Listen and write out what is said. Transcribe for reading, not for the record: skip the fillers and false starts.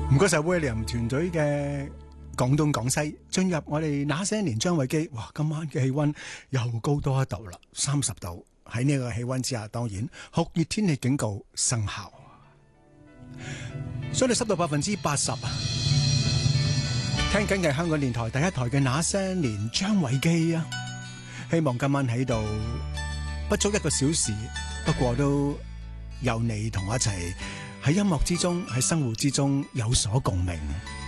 唔該晒 William 團隊嘅廣東廣西，進入我哋那些年張偉基。哇，今晚嘅氣溫又高多一度啦，30度。喺呢個氣溫之下，當然酷熱天氣警告生效。相對濕度80%。聽緊嘅香港電台第一台嘅那些年張偉基啊，希望今晚喺度不足1個小時，不過都有你同我一齊喺音樂之中，喺生活之中有所共鳴。